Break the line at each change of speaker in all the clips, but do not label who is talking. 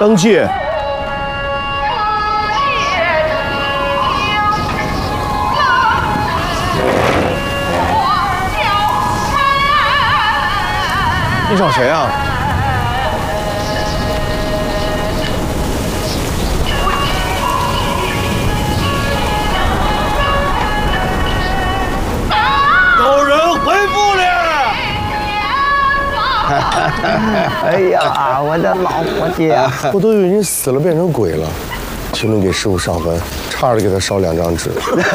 登记。你找谁啊？
有人回复了。
哎呀，我的老伙计啊！
我都以为你死了变成鬼了。请你给师傅上坟，差点给他烧2张纸。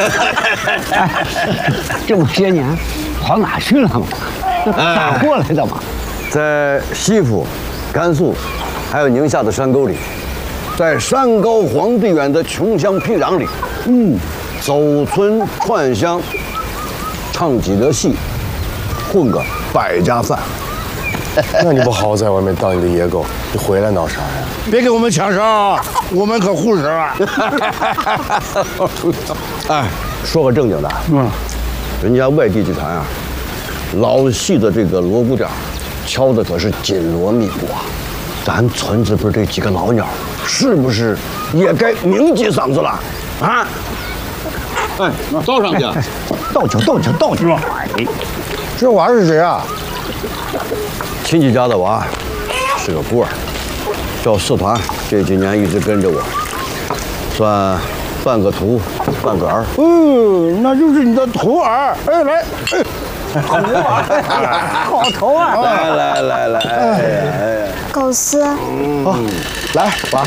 这么些年跑哪去了嘛？咋过来的嘛？
在西府、甘肃，还有宁夏的山沟里，在山高皇帝远的穷乡僻壤里，走村串乡，唱几个戏，混个百家饭。
那你不好好在外面当你的野狗，你回来闹啥呀？
别给我们抢烧，我们可护着啊！
哎，说个正经的，人家外地剧团啊，老戏的这个锣鼓点，敲的可是紧锣密鼓啊。咱村子边这几个老鸟，是不是也该鸣几嗓子了啊？哎，倒上去，
倒酒！
哎，这娃是谁啊？
亲戚家的娃，是个孤儿，叫四团，这几年一直跟着我，算半个徒，半个儿。
那就是你的徒儿。哎，来，
好头啊！
来，哎呀，
狗丝，
来，娃。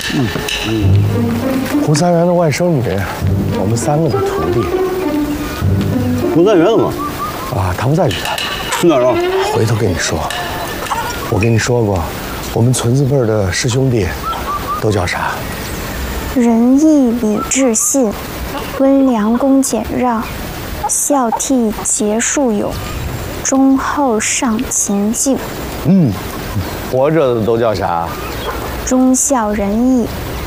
胡三元的外甥女，我们3个的徒弟。
胡三元的吗？
啊，他不在剧团。
去哪儿了？
回头跟你说。我跟你说过，我们村子辈儿的师兄弟都叫啥？
仁义礼智信，温良恭俭让，孝悌节恕勇，忠厚尚勤敬。
活着的都叫啥？
忠孝仁义。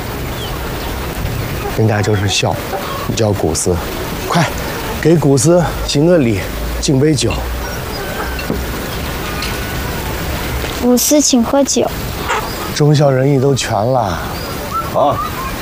人家就是孝，你叫古斯。快，给古斯行个礼，敬杯酒。
古斯请喝酒。
忠孝仁义都全了。
好。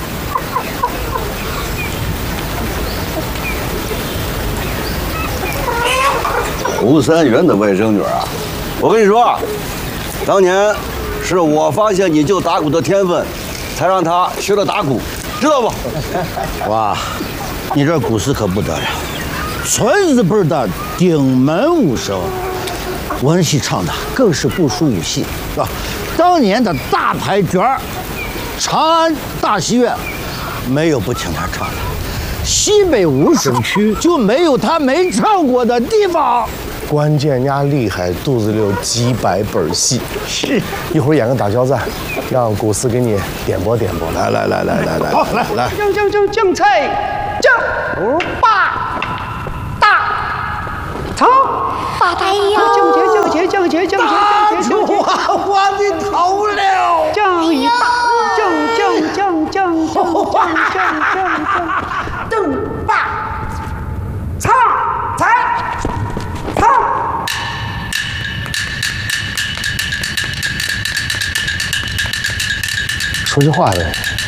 胡三元的外甥女啊，我跟你说，当年是我发现你就打鼓的天分，才让她学了打鼓，知道不？
哇，你这古诗可不得了，村子辈的顶门武生，文戏唱的更是不输武戏，是吧？当年的大牌角儿，长安大戏院，没有不请他唱的。西北5省区就没有他没唱过的地方。
关键呀厉害，肚子里有几百本戏。
是，
一会儿演个打交赞，让古斯给你点拨点拨。来，
好，来，
将菜，将八大成
八大爷，
将节，
大出我的头了！
将一大，将，
正八，唱才，唱。
说句话呗。